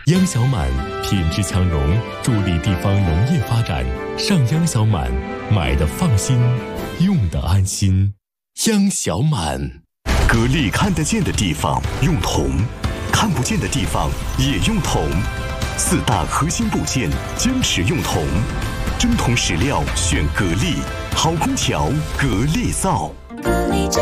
央小满品质强农，助力地方农业发展。上央小满，买的放心，用的安心。央小满。 格力看得见的地方用铜，看不见的地方也用铜。4大核心部件坚持用铜，真铜实料选格力，好空调格力造。